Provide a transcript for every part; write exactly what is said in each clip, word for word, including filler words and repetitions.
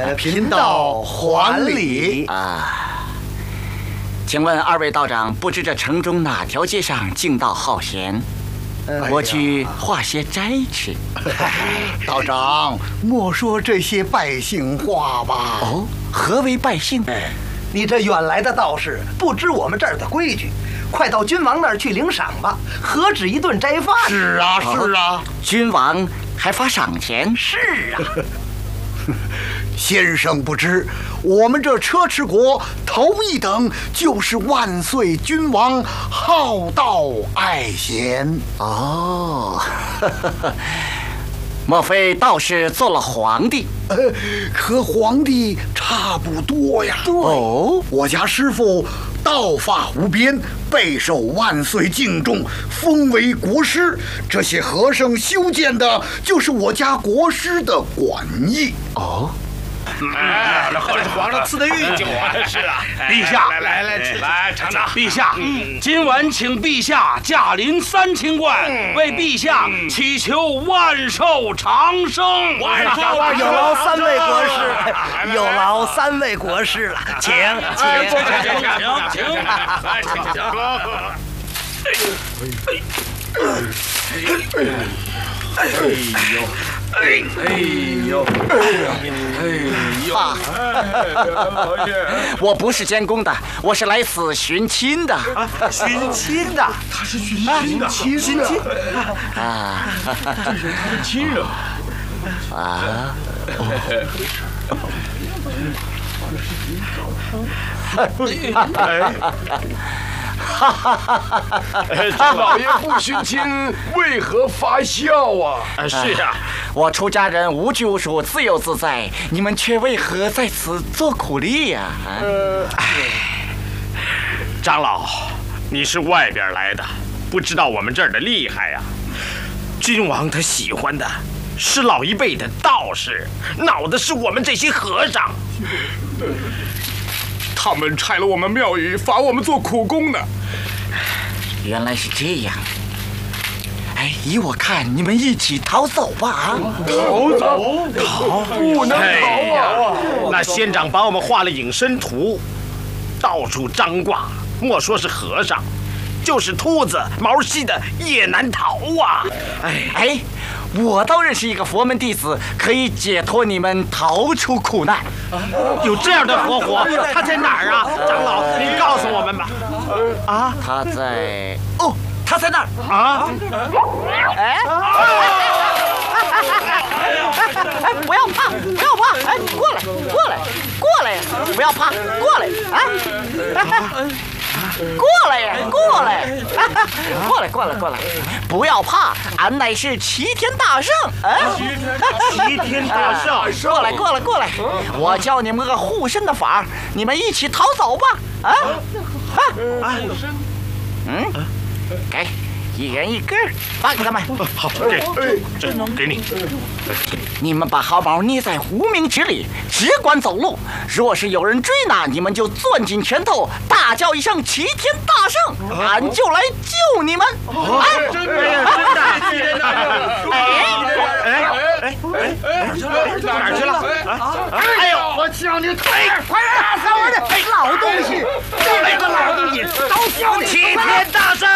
呃，贫道还礼啊。请问二位道长，不知这城中哪条街上径道好闲？呃、我去化些斋吃。 道长，莫说这些百姓话吧。 哦，何为百姓？ 你这远来的道士，不知我们这儿的规矩，快到君王那儿去领赏吧。何止一顿斋饭？ 是啊，是啊， 哦、君王还发赏钱？ 是啊。 先生不知，我们这车迟国头一等就是万岁君王好道爱贤。 哦，莫非道士做了皇帝？ 呃，和皇帝差不多呀。 对哦， 我家师傅道法无边，备受万岁敬重，封为国师。这些和尚修建的就是我家国师的馆驿。 哦。 哎，这是皇上赐的御酒啊！ 是啊， 陛下， 来来来，来尝尝。 陛下，今晚请陛下驾临三清观，为陛下祈求万寿长生。 万寿长生！有劳三位国师，有劳三位国师了，请请请请请， 来请请。 哎呦！哎呦！哎呦！ 啊！我不是监工的，我是来此寻亲的。 啊、寻亲的， 他是寻亲的， 寻亲啊！ 这是他的亲人啊！ 哎！ 哈哈哈哈哈！张老爷不寻亲，为何发笑啊？ 啊，是呀、啊， 我出家人无拘束，自由自在，你们却为何在此做苦力呀、啊？ 呃， 长老，你是外边来的，不知道我们这儿的厉害呀、啊。君王他喜欢的是老一辈的道士，恼的是我们这些和尚。 他们拆了我们庙宇，罚我们做苦工呢。 原来是这样。哎，依我看，你们一起逃走吧！啊， 逃走？逃不能逃啊！ 哎、那仙长把我们画了隐身图，到处张挂，莫说是和尚，就是秃子、毛细的也难逃啊！ 哎哎，我倒认识一个佛门弟子，可以解脱你们，逃出苦难。 有这样的活活？他在哪儿啊？长老，您告诉我们吧。 啊，他在……哦，他在那儿啊！ 哎！哎，不要怕，不要怕！哎，过来，过来，过来！不要怕，过来！啊！过来呀，过来！过来，过来，过来！不要怕，俺乃是齐天大圣。哎， 齐天大圣！ 过来，过来，过来！我教你们个护身的法，你们一起逃走吧！啊啊！嗯，给，一人一根，发给他们。 好，给，这给你。 你们把毫毛捏在无名指里，只管走路。若是有人追拿，你们就攥紧拳头，大叫一声“齐天大圣”，俺就来救你们。 啊，真的，真的，哎哎哎哎，哪儿去了？ 哎呦，我叫你快点，快点打死我的老东西！这么个老东西，都叫你齐天大圣！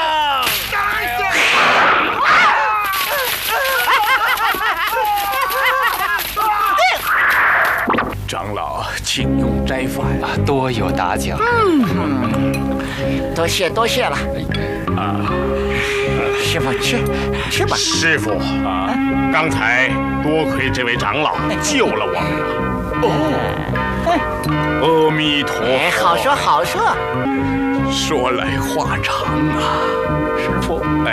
长老，请用斋饭啊，多有打搅。 嗯，多谢多谢了。啊，师傅吃吃吧。 师傅啊，刚才多亏这位长老救了我们了。哦，阿弥陀佛。 哎，好说好说。 说来话长啊，师傅。哎，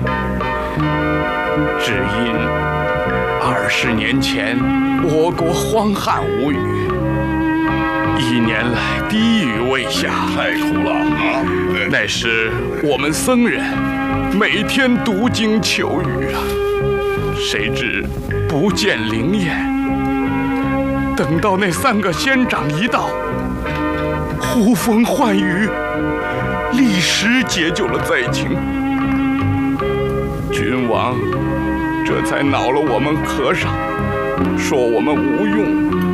只因二十年前我国荒旱无雨，一年来滴雨未下， 太苦了啊！ 乃是我们僧人每天读经求雨啊，谁知不见灵验。等到那三个仙长一到，呼风唤雨，立时解救了灾情。君王这才恼了我们和尚，说我们无用，